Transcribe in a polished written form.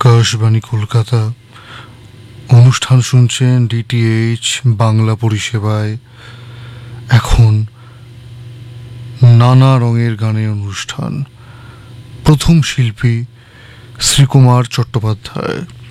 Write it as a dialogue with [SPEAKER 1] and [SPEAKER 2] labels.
[SPEAKER 1] আকাশবাণী কলকাতা। অনুষ্ঠান শুনছেন ডিটিএইচ বাংলা পরিষেবায়। এখন নানা রঙের গানের অনুষ্ঠান। প্রথম শিল্পী শ্রীকুমার চট্টোপাধ্যায়।